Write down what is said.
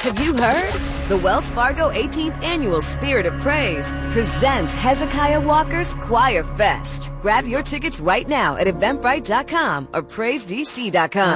Have you heard? The Wells Fargo 18th Annual Spirit of Praise presents Hezekiah Walker's Choir Fest. Grab your tickets right now at Eventbrite.com or PraiseDC.com.